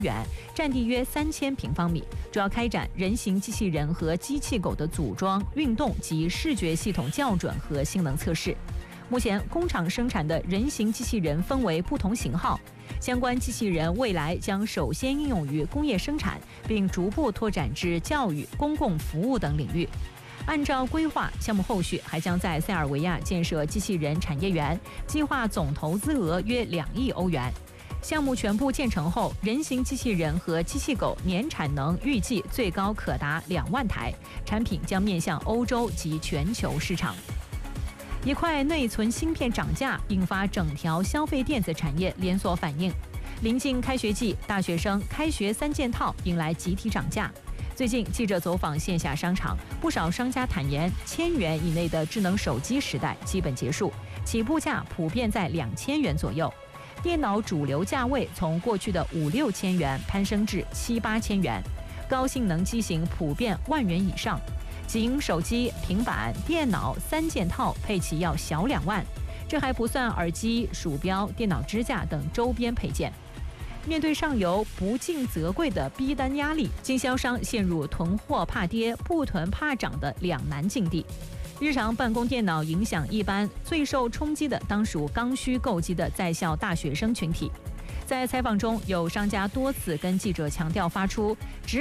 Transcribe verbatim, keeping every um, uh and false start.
元，占地约三千平方米，主要开展人形机器人和机器狗的组装、运动及视觉系统校准和性能测试。目前，工厂生产的人形机器人分为不同型号，相关机器人未来将首先应用于工业生产，并逐步拓展至教育、公共服务等领域。按照规划，项目后续还将在塞尔维亚建设机器人产业园，计划总投资额约两亿欧元。项目全部建成后，人形机器人和机器狗年产能预计最高可达两万台，产品将面向欧洲及全球市场。一块内存芯片涨价，引发整条消费电子产业连锁反应。临近开学季，大学生开学三件套迎来集体涨价。最近记者走访线下商场，不少商家坦言，千元以内的智能手机时代基本结束，起步价普遍在两千元左右。电脑主流价位从过去的五六千元攀升至七八千元，高性能机型普遍万元以上。仅手机、平板、电脑三件套配齐要小两万，这还不算耳机、鼠标、电脑支架等周边配件。面对上游不进则贵的逼单压力，经销商陷入囤货怕跌、不囤怕涨的两难境地。日常办公电脑影响一般，最受冲击的当属刚需购机的在校大学生群体。在采访中，有商家多次跟记者强调，发出只